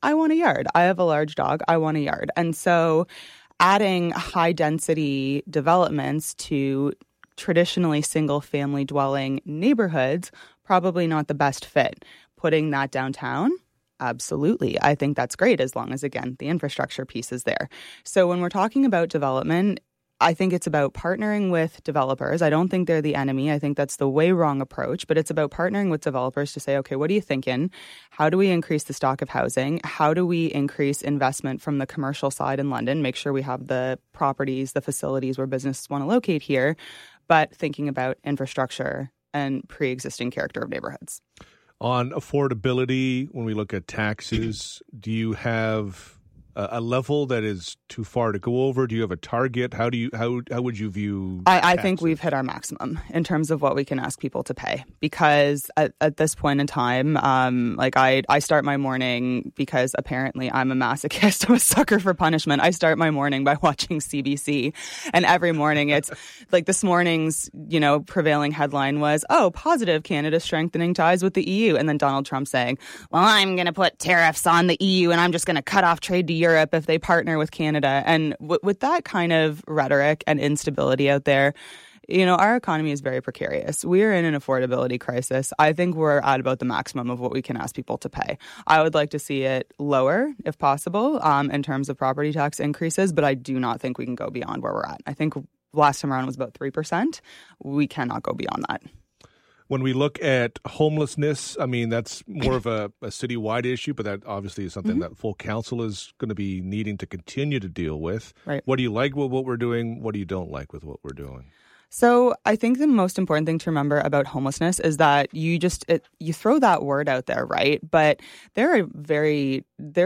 I want a yard. I have a large dog. I want a yard. And so adding high density developments to traditionally single family dwelling neighborhoods, probably not the best fit. Putting that downtown, absolutely. I think that's great as long as, again, the infrastructure piece is there. So when we're talking about development, I think it's about partnering with developers. I don't think they're the enemy. I think that's the way wrong approach, but it's about partnering with developers to say, okay, what are you thinking? How do we increase the stock of housing? How do we increase investment from the commercial side in London? Make sure we have the properties, the facilities where businesses want to locate here, but thinking about infrastructure and pre-existing character of neighborhoods. On affordability, when we look at taxes, do you have a level that is too far to go over? Do you have a target? How would you view I think we've hit our maximum in terms of what we can ask people to pay, because at this point in time, I start my morning, because apparently I'm a masochist. I'm a sucker for punishment. I start my morning by watching CBC, and every morning it's like this morning's, prevailing headline was, positive, Canada strengthening ties with the EU. And then Donald Trump saying, well, I'm going to put tariffs on the EU and I'm just going to cut off trade to Europe if they partner with Canada. And with that kind of rhetoric and instability out there, our economy is very precarious. We're in an affordability crisis. I think we're at about the maximum of what we can ask people to pay. I would like to see it lower, if possible, in terms of property tax increases, but I do not think we can go beyond where we're at. I think last time around was about 3%. We cannot go beyond that. When we look at homelessness, I mean, that's more of a citywide issue, but that obviously is something that full council is going to be needing to continue to deal with. Right. What do you like with what we're doing? What do you don't like with what we're doing? So I think the most important thing to remember about homelessness is that you throw that word out there, right? But it's a very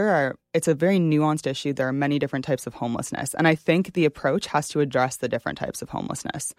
nuanced issue. There are many different types of homelessness. And I think the approach has to address the different types of homelessness.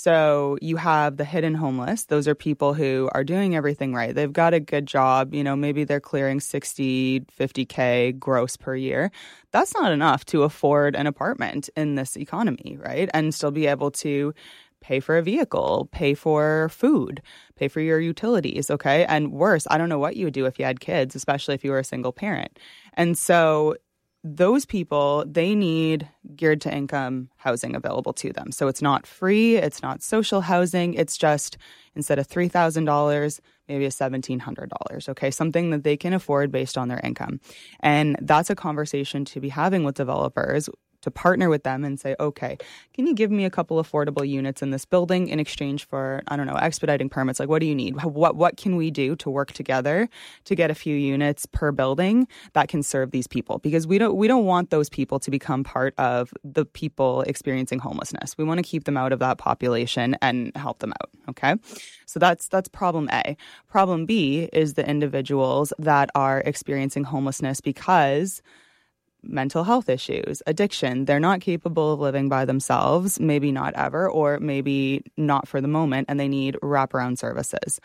So you have the hidden homeless. Those are people who are doing everything right. They've got a good job. Maybe they're clearing 60, 50K gross per year. That's not enough to afford an apartment in this economy, right? And still be able to pay for a vehicle, pay for food, pay for your utilities, okay? And worse, I don't know what you would do if you had kids, especially if you were a single parent. And so those people, they need geared to income housing available to them. So it's not free, it's not social housing, it's just instead of $3,000, maybe a $1,700, okay? Something that they can afford based on their income. And that's a conversation to be having with developers, to partner with them and say, okay, can you give me a couple affordable units in this building in exchange for, expediting permits? Like, what do you need? What can we do to work together to get a few units per building that can serve these people? Because we don't want those people to become part of the people experiencing homelessness. We want to keep them out of that population and help them out, okay? So that's problem A. Problem B is the individuals that are experiencing homelessness because mental health issues, addiction, they're not capable of living by themselves, maybe not ever, or maybe not for the moment, and they need wraparound services.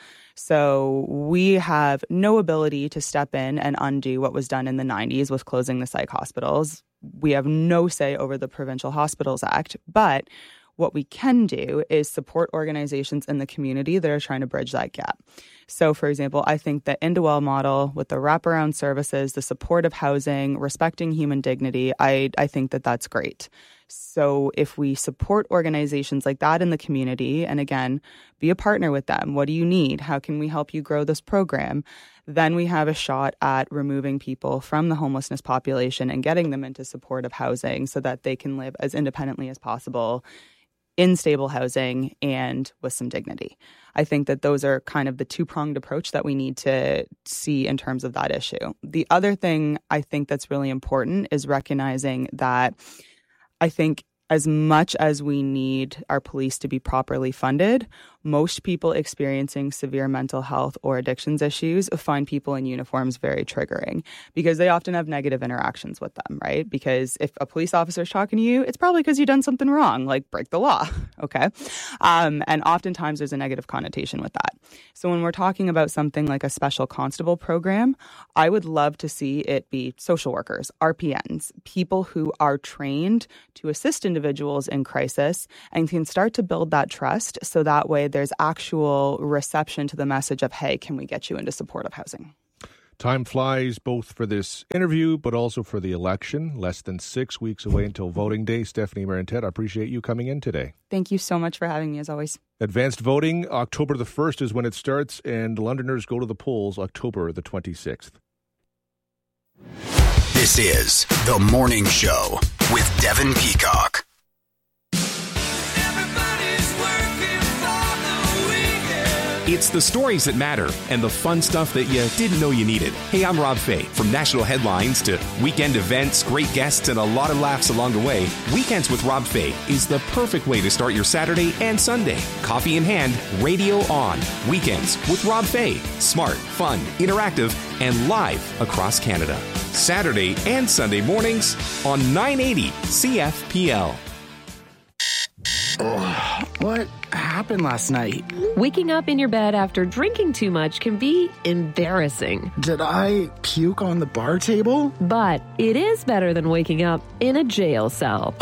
So we have no ability to step in and undo what was done in the 90s with closing the psych hospitals. We have no say over the Provincial Hospitals Act, but what we can do is support organizations in the community that are trying to bridge that gap. So, for example, I think the Indwell model with the wraparound services, the supportive housing, respecting human dignity, I think that that's great. So if we support organizations like that in the community, and again, be a partner with them, what do you need? How can we help you grow this program? Then we have a shot at removing people from the homelessness population and getting them into supportive housing so that they can live as independently as possible in stable housing and with some dignity. I think that those are kind of the two-pronged approach that we need to see in terms of that issue. The other thing I think that's really important is recognizing that I think as much as we need our police to be properly funded, most people experiencing severe mental health or addictions issues find people in uniforms very triggering because they often have negative interactions with them, right? Because if a police officer is talking to you, it's probably because you've done something wrong, like break the law, okay? And oftentimes there's a negative connotation with that. So when we're talking about something like a special constable program, I would love to see it be social workers, RPNs, people who are trained to assist individuals in crisis and can start to build that trust so that way there's actual reception to the message of, hey, can we get you into supportive housing? Time flies both for this interview, but also for the election. Less than 6 weeks away until voting day. Stephanie Marantet, I appreciate you coming in today. Thank you so much for having me, as always. Advanced voting, October the 1st is when it starts, and Londoners go to the polls October the 26th. This is The Morning Show with Devin Peacock. It's the stories that matter and the fun stuff that you didn't know you needed. Hey, I'm Rob Fay. From national headlines to weekend events, great guests, and a lot of laughs along the way, Weekends with Rob Fay is the perfect way to start your Saturday and Sunday. Coffee in hand, radio on. Weekends with Rob Fay. Smart, fun, interactive, and live across Canada. Saturday and Sunday mornings on 980 CFPL. Oh, what happened last night? Waking up in your bed after drinking too much can be embarrassing. Did I puke on the bar table? But it is better than waking up in a jail cell.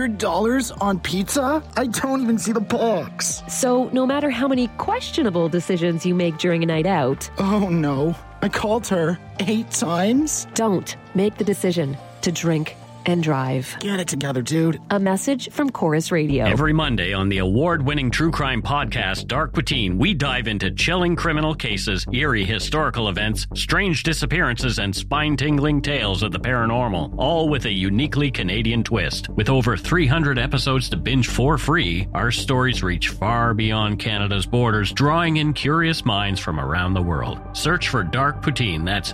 $100 on pizza? I don't even see the box. So no matter how many questionable decisions you make during a night out... Oh no, I called her 8 times? Don't make the decision to drink and drive. Get it together, dude. A message from Chorus Radio. Every Monday on the award-winning true crime podcast, Dark Poutine, we dive into chilling criminal cases, eerie historical events, strange disappearances, and spine-tingling tales of the paranormal, all with a uniquely Canadian twist. With over 300 episodes to binge for free, our stories reach far beyond Canada's borders, drawing in curious minds from around the world. Search for Dark Poutine, that's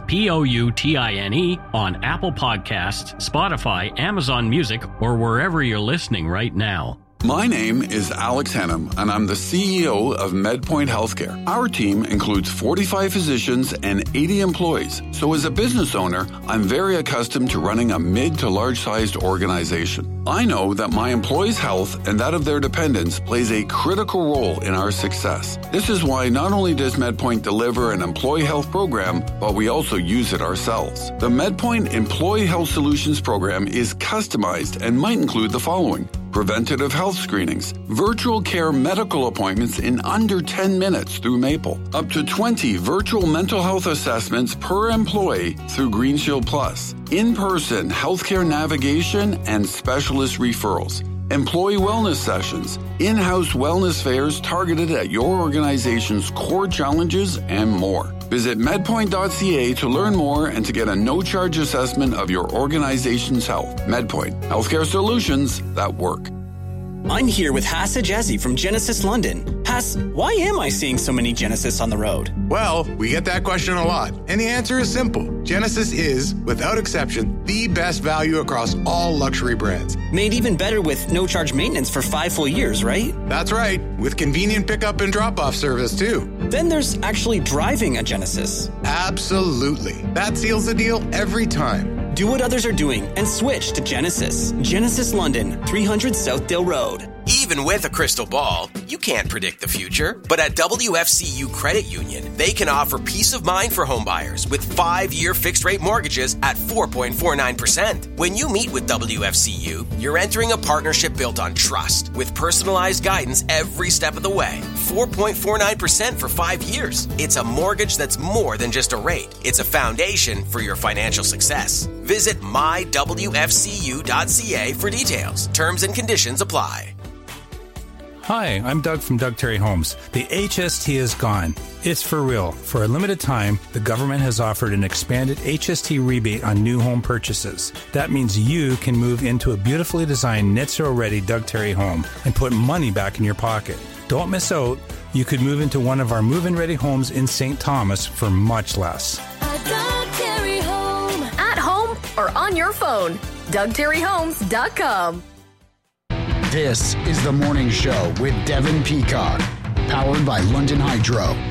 Poutine, on Apple Podcasts, Spotify, Amazon Music, or wherever you're listening right now. My name is Alex Hennam, and I'm the CEO of MedPoint Healthcare. Our team includes 45 physicians and 80 employees. So as a business owner, I'm very accustomed to running a mid to large-sized organization. I know that my employees' health and that of their dependents plays a critical role in our success. This is why not only does MedPoint deliver an employee health program, but we also use it ourselves. The MedPoint Employee Health Solutions program is customized and might include the following: preventative health screenings, virtual care medical appointments in under 10 minutes through Maple, up to 20 virtual mental health assessments per employee through Green Shield Plus, in-person healthcare navigation and specialist referrals, employee wellness sessions, in-house wellness fairs targeted at your organization's core challenges, and more. Visit medpoint.ca to learn more and to get a no-charge assessment of your organization's health. MedPoint, healthcare solutions that work. I'm here with Hass Ajazi from Genesis London. Hass, why am I seeing so many Genesis on the road? Well, we get that question a lot, and the answer is simple. Genesis is, without exception, the best value across all luxury brands. Made even better with no-charge maintenance for 5 full years, right? That's right, with convenient pickup and drop-off service, too. Then there's actually driving a Genesis. Absolutely. That seals the deal every time. Do what others are doing and switch to Genesis. Genesis London, 300 Southdale Road. Even with a crystal ball, you can't predict the future. But at WFCU Credit Union, they can offer peace of mind for homebuyers with 5-year fixed-rate mortgages at 4.49%. When you meet with WFCU, you're entering a partnership built on trust with personalized guidance every step of the way. 4.49% for 5 years. It's a mortgage that's more than just a rate. It's a foundation for your financial success. Visit mywfcu.ca for details. Terms and conditions apply. Hi, I'm Doug from Doug Terry Homes. The HST is gone. It's for real. For a limited time, the government has offered an expanded HST rebate on new home purchases. That means you can move into a beautifully designed NHTSA-ready Doug Terry home and put money back in your pocket. Don't miss out. You could move into one of our move-in-ready homes in St. Thomas for much less. A Doug Terry home. At home or on your phone. DougTerryHomes.com. This is The Morning Show with Devin Peacock, powered by London Hydro.